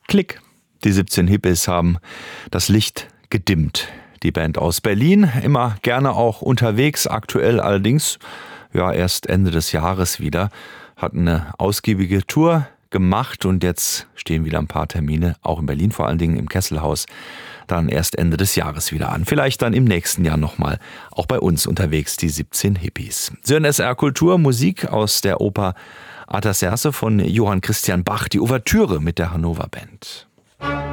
Klick. Die 17 Hippies haben das Licht gedimmt. Die Band aus Berlin, immer gerne auch unterwegs, aktuell allerdings, erst Ende des Jahres wieder, hat eine ausgiebige Tour gemacht und jetzt stehen wieder ein paar Termine, auch in Berlin vor allen Dingen im Kesselhaus, dann erst Ende des Jahres wieder an. Vielleicht dann im nächsten Jahr nochmal auch bei uns unterwegs, die 17 Hippies. Sören SR Kultur, Musik aus der Oper Artaserse von Johann Christian Bach, die Ouvertüre mit der Hannover Band.